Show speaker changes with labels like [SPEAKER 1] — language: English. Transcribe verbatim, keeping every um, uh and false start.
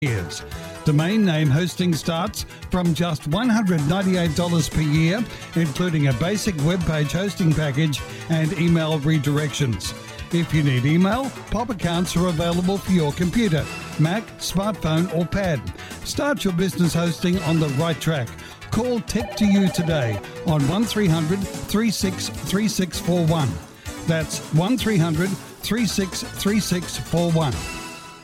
[SPEAKER 1] years. Domain name hosting starts from just one hundred ninety-eight dollars per year, including a basic web page hosting package and email redirections. If you need email, Pop accounts are available for your computer, Mac, smartphone or pad. Start your business hosting on the right track. Call Tech to You today on one three hundred, three six three six four one. That's one three hundred, three six three six four one.